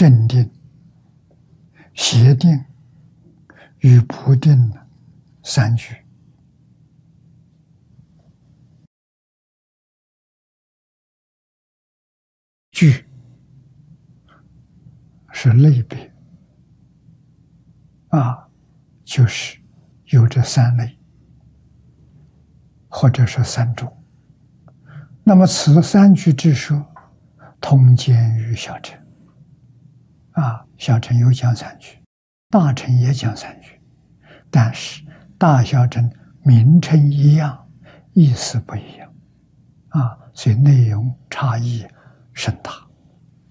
正定、邪定与不定三句。句是类别就是有这三类，或者说三种。那么此三句之说，通见于小乘小乘有讲三句，大乘也讲三句，但是大小乘名称一样，意思不一样所以内容差异甚大。